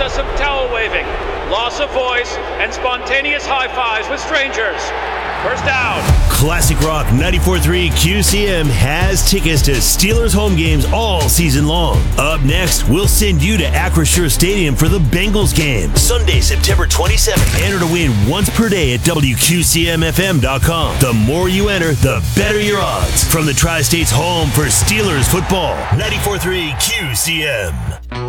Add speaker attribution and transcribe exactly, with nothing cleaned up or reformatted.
Speaker 1: excessive towel waving, loss of voice, and spontaneous high fives with strangers. First down.
Speaker 2: Classic Rock ninety-four point three Q C M has tickets to Steelers home games all season long. Up next, we'll send you to Acrisure Stadium for the Bengals game, Sunday, September twenty-seventh. Enter to win once per day at W Q C M F M dot com. The more you enter, the better your odds. From the Tri-State's home for Steelers football, ninety-four point three Q C M.